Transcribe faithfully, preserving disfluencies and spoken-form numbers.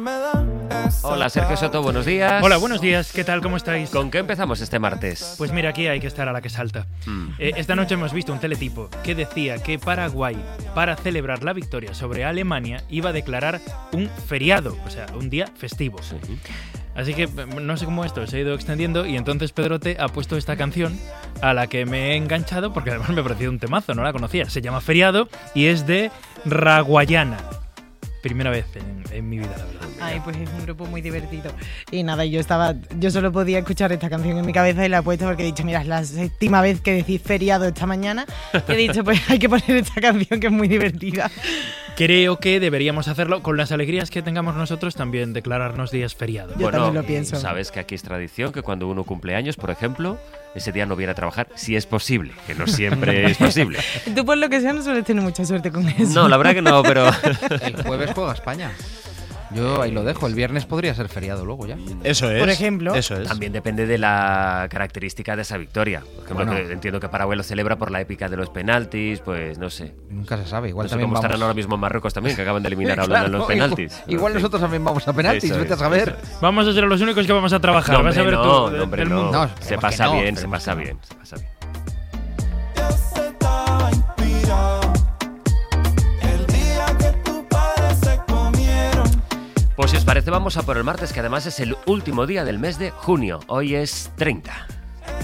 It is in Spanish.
Hola Sergio Soto, buenos días. Hola, buenos días, ¿qué tal? ¿Cómo estáis? ¿Con qué empezamos este martes? Pues mira, aquí hay que estar a la que salta. Mm. Eh, esta noche hemos visto un teletipo que decía que Paraguay, para celebrar la victoria sobre Alemania, iba a declarar un feriado, o sea, un día festivo. Sí. Así que no sé cómo esto se ha ido extendiendo y entonces Pedrote ha puesto esta canción a la que me he enganchado porque además me ha parecido un temazo, no la conocía. Se llama Feriado y es de Raguayana. Primera vez en, en mi vida, la verdad. Ay, pues es un grupo muy divertido. Y nada, yo estaba, yo solo podía escuchar esta canción en mi cabeza y la he puesto porque he dicho, mira, es la séptima vez que decís feriado esta mañana. He dicho, pues hay que poner esta canción que es muy divertida. Creo que deberíamos hacerlo con las alegrías que tengamos nosotros, también declararnos días feriado. Yo bueno, también lo pienso. Sabes que aquí es tradición que cuando uno cumple años, por ejemplo, ese día no viene a trabajar, si es posible, que no siempre es posible. Tú por lo que sea no sueles tener mucha suerte con eso. No, la verdad que no, pero... El jueves juega España. Yo ahí lo dejo, el viernes podría ser feriado luego ya. Eso es. Por ejemplo. Eso es. También depende de la característica de esa victoria. Por ejemplo, bueno, que entiendo que Paraguay lo celebra por la épica de los penaltis, pues no sé. Nunca se sabe, igual no sé también cómo vamos... estarán ahora mismo en Marruecos también, que acaban de eliminar a claro, en los penaltis. Igual, igual nosotros también vamos a penaltis, vete a saber. Vamos a ser los únicos que vamos a trabajar, no, vas a ver no, tú no, hombre, del no. mundo. No, se pasa no, bien, se pasa bien, se pasa bien. Pues si os parece vamos a por el martes, que además es el último día del mes de junio. Hoy es treinta.